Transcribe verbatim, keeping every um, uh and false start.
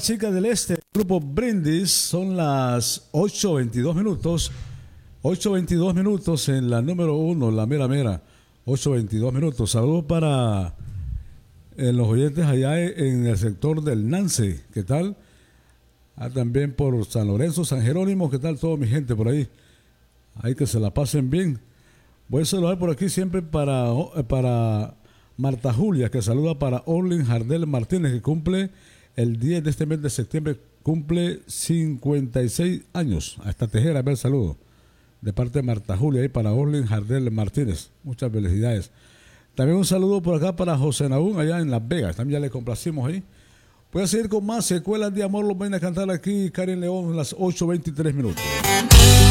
las chicas del este, grupo Brindis, son las ocho veintidós minutos, ocho veintidós minutos en la número uno, la mera mera, ocho veintidós minutos. Saludos para eh, los oyentes allá en el sector del Nance, ¿qué tal? Ah, también por San Lorenzo, San Jerónimo, ¿qué tal toda mi gente por ahí? Ahí que se la pasen bien. Voy a saludar por aquí siempre para, para Marta Julia, que saluda para Orlin Jardel Martínez, que cumple el diez de este mes de septiembre, cumple cincuenta y seis años. A esta tejera, a ver, saludo. De parte de Marta Julia, ahí para Orlin Jardel Martínez. Muchas felicidades. También un saludo por acá para José Nahún, allá en Las Vegas. También ya le complacimos ahí. Voy a seguir con más secuelas de amor. Los van a cantar aquí Karen León a las ocho veintitrés minutos.